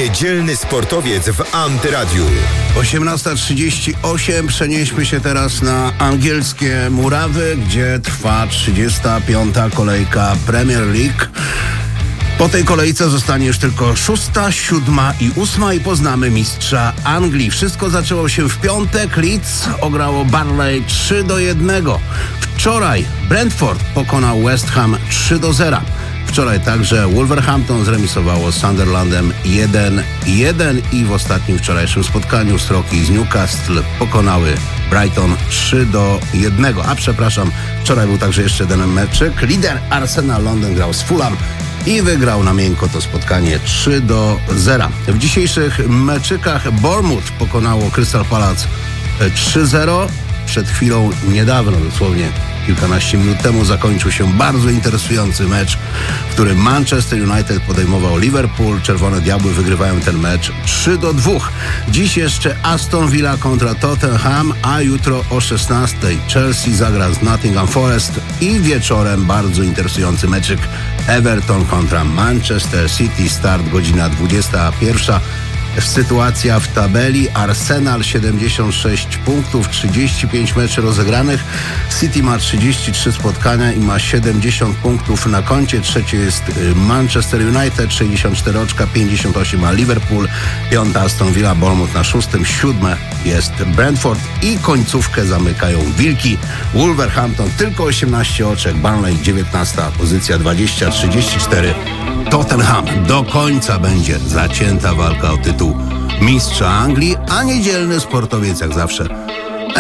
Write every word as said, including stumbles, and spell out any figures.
Niedzielny sportowiec w Antyradiu. osiemnasta trzydzieści osiem. Przenieśmy się teraz na angielskie murawy, gdzie trwa trzydziesta piąta kolejka Premier League. Po tej kolejce zostanie już tylko szósta, siódma i ósma i poznamy mistrza Anglii. Wszystko zaczęło się w piątek. Leeds ograło Burnley trzy do jednego. Wczoraj Brentford pokonał West Ham trzy do zera. Wczoraj także Wolverhampton zremisowało z Sunderlandem jeden jeden i w ostatnim wczorajszym spotkaniu Stroki z Newcastle pokonały Brighton trzy do jednego. A przepraszam, wczoraj był także jeszcze jeden meczyk. Lider Arsenal Londyn grał z Fulham i wygrał na miękko to spotkanie trzy do zera. W dzisiejszych meczykach Bournemouth pokonało Crystal Palace trzy zero. Przed chwilą, niedawno, dosłownie kilkanaście minut temu, zakończył się bardzo interesujący mecz, w którym Manchester United podejmował Liverpool. Czerwone Diabły wygrywają ten mecz trzy do dwóch. Dziś jeszcze Aston Villa kontra Tottenham, a jutro o szesnastej Chelsea zagra z Nottingham Forest i wieczorem bardzo interesujący meczyk Everton kontra Manchester City. Start godzina dwudziesta pierwsza. Sytuacja w tabeli: Arsenal siedemdziesiąt sześć punktów, trzydzieści pięć meczy rozegranych. City ma trzydzieści trzy spotkania i ma siedemdziesiąt punktów na koncie. Trzecie jest Manchester United, sześćdziesiąt cztery oczka, pięćdziesiąt osiem ma Liverpool. Piąta Aston Villa, Bournemouth na szóstym. Siódme jest Brentford i końcówkę zamykają Wilki. Wolverhampton tylko osiemnaście oczek, Burnley dziewiętnasta pozycja, dwadzieścia trzydzieści cztery. Tottenham. Do końca będzie zacięta walka o tytuł mistrza Anglii, a niedzielny sportowiec jak zawsze